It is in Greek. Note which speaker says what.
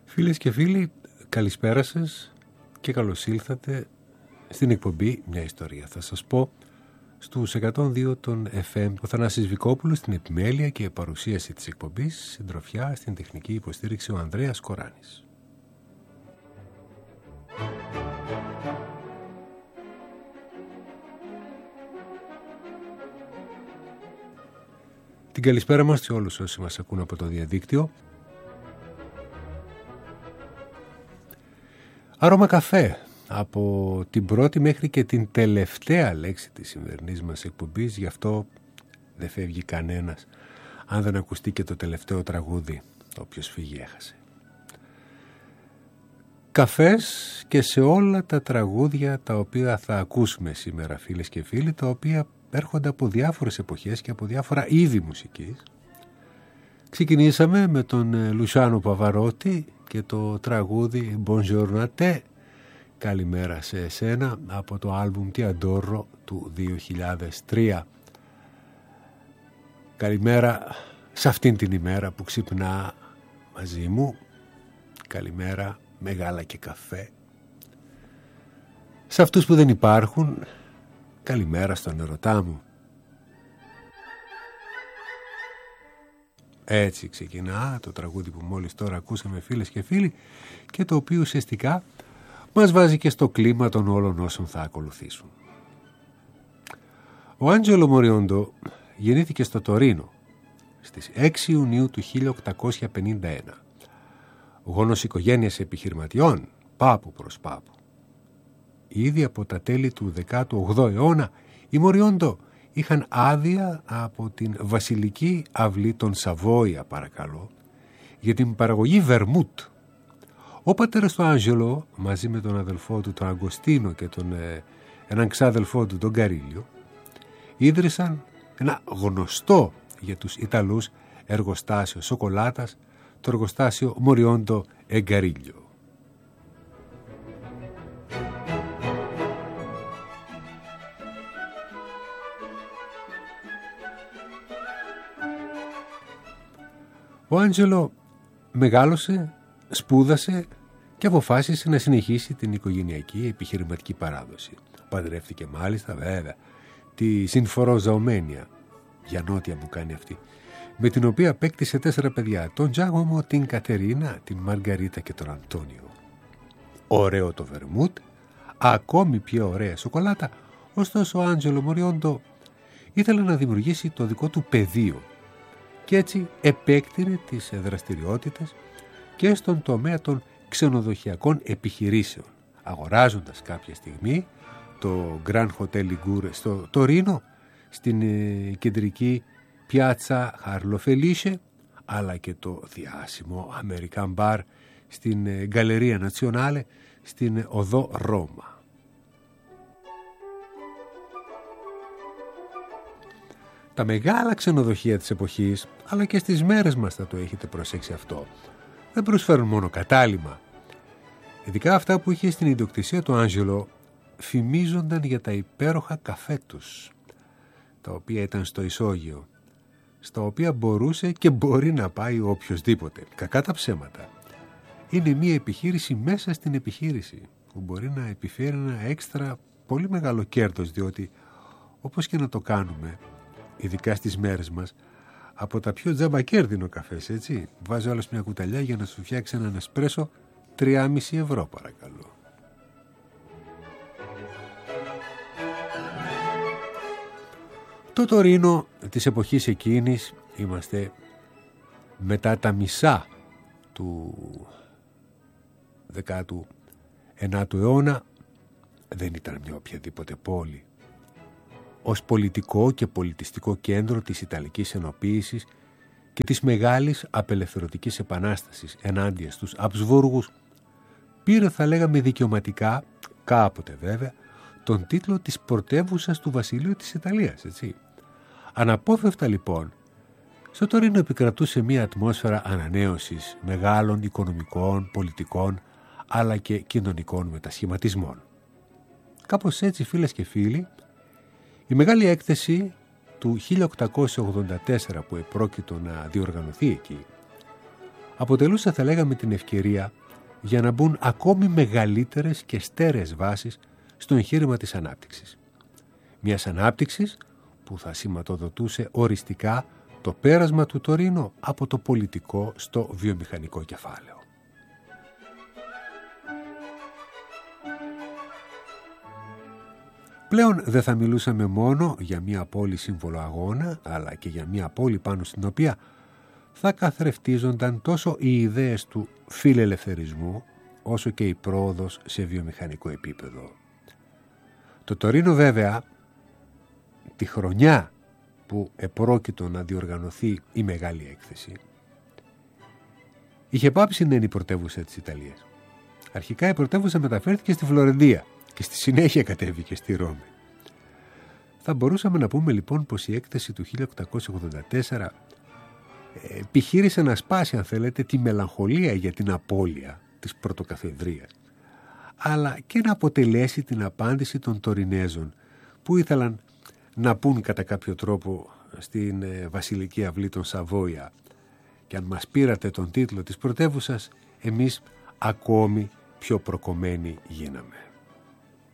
Speaker 1: Φίλες και φίλοι, καλησπέρα σας και καλώς ήλθατε στην εκπομπή «Μια ιστορία». Θα σας πω στους 102 των FM, ο Θανάσης Βικόπουλος στην επιμέλεια και παρουσίαση της εκπομπής, συντροφιά στην τεχνική υποστήριξη ο Ανδρέας Κοράνης. Την καλησπέρα μας σε όλους όσοι μας ακούν από το διαδίκτυο. Άρωμα καφέ από την πρώτη μέχρι και την τελευταία λέξη της σημερινής μας εκπομπής, γι' αυτό δεν φεύγει κανένας αν δεν ακουστεί και το τελευταίο τραγούδι. Όποιος φύγει έχασε. Καφές και σε όλα τα τραγούδια τα οποία θα ακούσουμε σήμερα, φίλες και φίλοι, τα οποία έρχονται από διάφορες εποχές και από διάφορα είδη μουσικής. Ξεκινήσαμε με τον Λουσάνο Παβαρότη και το τραγούδι Buongiorno a te, καλημέρα σε εσένα, από το άλμπουμ Ti Adoro του 2003. Καλημέρα σε αυτήν την ημέρα που ξυπνά μαζί μου. Καλημέρα με γάλα και καφέ. Σε αυτούς που δεν υπάρχουν, καλημέρα στον ερωτά μου. Έτσι ξεκινά το τραγούδι που μόλις τώρα ακούσαμε, φίλες και φίλοι, και το οποίο ουσιαστικά μας βάζει και στο κλίμα των όλων όσων θα ακολουθήσουν. Ο Άντζελο Μοριόντο γεννήθηκε στο Τωρίνο στις 6 Ιουνίου του 1851. Γόνος οικογένειας επιχειρηματιών, πάπου προς πάπου. Ήδη από τα τέλη του 18ου αιώνα οι Μοριόντο είχαν άδεια από την βασιλική αυλή των Σαβόια, παρακαλώ, για την παραγωγή βερμούτ. Ο πατέρας του Άντζελο, μαζί με τον αδελφό του τον Αγκοστίνο και έναν ξάδελφό του τον Καρίλιο, ίδρυσαν ένα γνωστό για τους Ιταλούς εργοστάσιο σοκολάτας, το εργοστάσιο Μοριόντο e Gariglio. Ο Άντζελο μεγάλωσε, σπούδασε και αποφάσισε να συνεχίσει την οικογενειακή επιχειρηματική παράδοση. Παντρεύτηκε μάλιστα, βέβαια, τη Συνφορόζαομένια, για νότια που κάνει αυτή, με την οποία απέκτησε 4 παιδιά, τον Τζάκομο, την Κατερίνα, την Μαργαρίτα και τον Αντώνιο. Ωραίο το βερμούτ, ακόμη πιο ωραία σοκολάτα, ωστόσο ο Άντζελο Μοριόντο ήθελε να δημιουργήσει το δικό του πεδίο και έτσι επέκτηνε τις δραστηριότητες και στον τομέα των ξενοδοχειακών επιχειρήσεων, αγοράζοντας κάποια στιγμή το Grand Hotel Ligure στο Τωρίνο, στην κεντρική πιάτσα Χαρλο Φελίσσε, αλλά και το διάσημο American Bar στην Γκαλερία Νατσιονάλε στην οδό Ρώμα. Τα μεγάλα ξενοδοχεία της εποχής, αλλά και στις μέρες μας θα το έχετε προσέξει αυτό, δεν προσφέρουν μόνο κατάλημα. Ειδικά αυτά που είχε στην ιδιοκτησία του Άντζελο φημίζονταν για τα υπέροχα καφέ τους, τα οποία ήταν στο ισόγειο, στα οποία μπορούσε και μπορεί να πάει οποιοσδήποτε. Κακά τα ψέματα. Είναι μια επιχείρηση μέσα στην επιχείρηση που μπορεί να επιφέρει ένα έξτρα πολύ μεγάλο κέρδος, διότι όπως και να το κάνουμε, ειδικά στις μέρες μας, από τα πιο τζαμπακέρδινο καφές, έτσι. Βάζει όλος μια κουταλιά για να σου φτιάξει έναν εσπρέσο 3,5 ευρώ, παρακαλώ. Το Τωρίνο της εποχής εκείνης, είμαστε μετά τα μισά του 19ου αιώνα, δεν ήταν μια οποιαδήποτε πόλη. Ως πολιτικό και πολιτιστικό κέντρο της Ιταλικής Ενοποίησης και της μεγάλης απελευθερωτικής επανάστασης ενάντια στους Αμπσβούργους, πήρε, θα λέγαμε δικαιωματικά, κάποτε βέβαια, τον τίτλο της πρωτεύουσας του Βασιλείου της Ιταλίας, έτσι. Αναπόφευκτα λοιπόν, στο Τωρίνο επικρατούσε μια ατμόσφαιρα ανανέωσης μεγάλων οικονομικών, πολιτικών, αλλά και κοινωνικών μετασχηματισμών. Κάπως έτσι, φίλες και φίλοι, η μεγάλη έκθεση του 1884 που επρόκειτο να διοργανωθεί εκεί αποτελούσε, θα λέγαμε, την ευκαιρία για να μπουν ακόμη μεγαλύτερες και στέρεες βάσεις στο εγχείρημα της ανάπτυξης. Μιας ανάπτυξης που θα σηματοδοτούσε οριστικά το πέρασμα του Τωρίνο από το πολιτικό στο βιομηχανικό κεφάλαιο. Πλέον δεν θα μιλούσαμε μόνο για μια πόλη σύμβολο αγώνα, αλλά και για μια πόλη πάνω στην οποία θα καθρεφτίζονταν τόσο οι ιδέες του φιλελευθερισμού, όσο και η πρόοδος σε βιομηχανικό επίπεδο. Το Τωρίνο βέβαια, τη χρονιά που επρόκειτο να διοργανωθεί η μεγάλη έκθεση, είχε πάψει να είναι η πρωτεύουσα της Ιταλίας. Αρχικά η πρωτεύουσα μεταφέρθηκε στη Φλωρεντία και στη συνέχεια κατέβηκε στη Ρώμη. Θα μπορούσαμε να πούμε λοιπόν πως η έκθεση του 1884 επιχείρησε να σπάσει, αν θέλετε, τη μελαγχολία για την απώλεια της πρωτοκαθεδρίας, αλλά και να αποτελέσει την απάντηση των Τωρινέζων που ήθελαν να πούν κατά κάποιο τρόπο στην βασιλική αυλή των Σαβόια: και αν μας πήρατε τον τίτλο της πρωτεύουσας, εμείς ακόμη πιο προκομμένοι γίναμε.